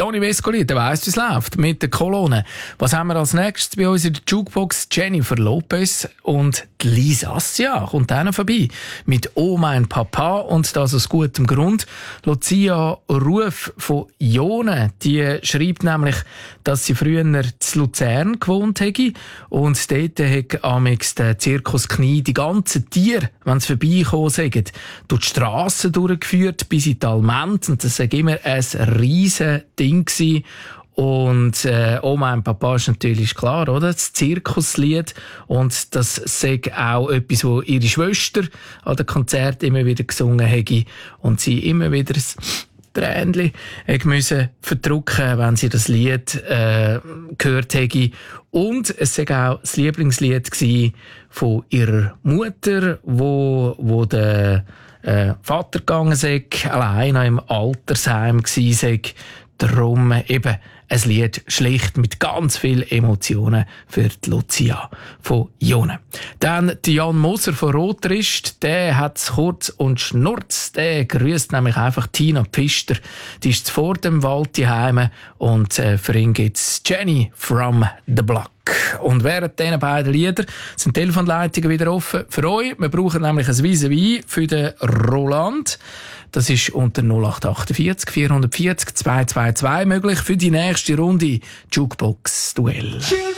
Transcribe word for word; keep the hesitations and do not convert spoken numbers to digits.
Johnny Vescoli, der weiss, wie es läuft mit der Kolonne. Was haben wir als nächstes bei uns in der Jukebox? Jennifer Lopez und die Lisa Assia kommt dann vorbei mit «Oh mein Papa» und das aus gutem Grund. Lucia Ruf von Jone, die schreibt nämlich, dass sie früher zu Luzern gewohnt hätte und dort hat amix der Zirkus Knie die ganzen Tiere, wenn sie vorbeikommen sind, durch die Strassen durchgeführt bis in die Alment und das war immer ein riesen Ding gewesen. Und äh, «Oh mein Papa» ist natürlich klar, oder? Das Zirkuslied. Und das sei auch etwas, wo ihre Schwester an den Konzerten immer wieder gesungen hätte und sie immer wieder ein Tränchen müssen verdrücken, wenn sie das Lied äh, gehört hätte. Und es sei auch das Lieblingslied gewesen von ihrer Mutter, wo, wo der äh, Vater gegangen sei, allein noch im Altersheim gsi sei. Darum eben ein Lied schlicht mit ganz vielen Emotionen für die Lucia von Jone. Dann die Jan Moser von Rotrist, der hat's kurz und schnurz, der grüßt nämlich einfach Tina Pfister. Die ist vor dem Wald daheim und äh, für ihn gibt's Jenny from the Block. Und während diesen beiden Lieder sind die Telefonleitungen wieder offen für euch. Wir brauchen nämlich ein Vis-à-vis für den Roland. Das ist unter null acht achtundvierzig vierhundertvierzig zweihundertzweiundzwanzig möglich für die nächste Runde Jukebox Duell.